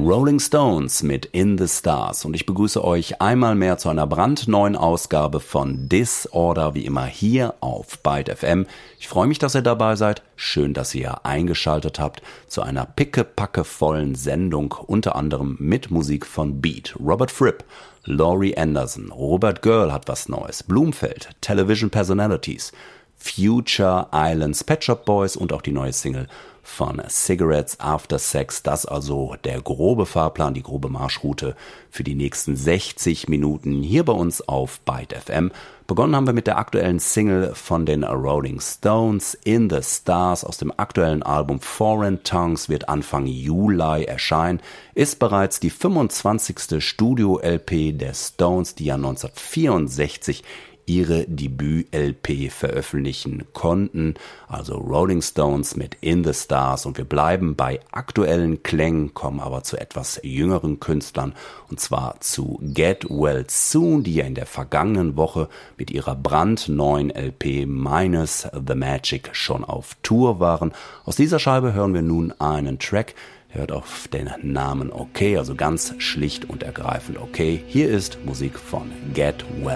Rolling Stones mit In the Stars und ich begrüße euch einmal mehr zu einer brandneuen Ausgabe von Disorder, wie immer hier auf Byte FM. Ich freue mich, dass ihr dabei seid. Schön, dass ihr eingeschaltet habt zu einer pickepackevollen Sendung, unter anderem mit Musik von Beat, Robert Fripp, Laurie Anderson, Robert Girl hat was Neues, Blumfeld, Television Personalities, Future Islands, Pet Shop Boys und auch die neue Single von Cigarettes After Sex. Das also der grobe Fahrplan, die grobe Marschroute für die nächsten 60 Minuten hier bei uns auf Byte FM. Begonnen haben wir mit der aktuellen Single von den Rolling Stones, In the Stars, aus dem aktuellen Album Foreign Tongues, wird Anfang Juli erscheinen, ist bereits die 25. Studio-LP der Stones, die ja 1964 ihre Debüt-LP veröffentlichen konnten, also Rolling Stones mit In the Stars, und wir bleiben bei aktuellen Klängen, kommen aber zu etwas jüngeren Künstlern, und zwar zu Get Well Soon, die ja in der vergangenen Woche mit ihrer brandneuen LP Minus the Magic schon auf Tour waren. Aus dieser Scheibe hören wir nun einen Track, hört auf den Namen Okay, also ganz schlicht und ergreifend Okay. Hier ist Musik von Get Well